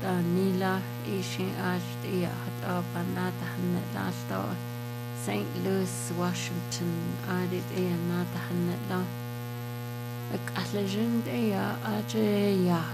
Nila Ishin Ashtia Hatabanata Hanetlasto St. Louis, Washington Adit Nata Hanetla Ak Atlejund Ea Aje